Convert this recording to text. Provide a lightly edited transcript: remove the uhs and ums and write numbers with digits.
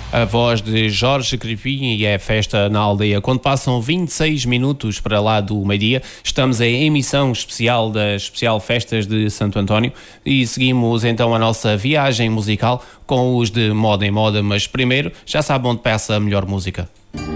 A voz de Jorge Crepim e é festa na aldeia. Quando passam 26 minutos para lá do meio-dia, estamos em emissão especial das Especial Festas de Santo António e seguimos então a nossa viagem musical com os de Moda em Moda, mas primeiro já sabe onde peça a melhor música.